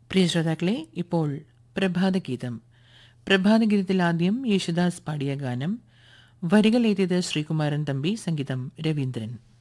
പ്രിയ ശ്രോതാക്കളെ, ഇപ്പോൾ പ്രഭാതഗീതം. പ്രഭാതഗീതത്തിൽ ആദ്യം യേശുദാസ് പാടിയ ഗാനം. വരികൾ എഴുതിയത് ശ്രീകുമാരൻ തമ്പി, സംഗീതം രവീന്ദ്രൻ.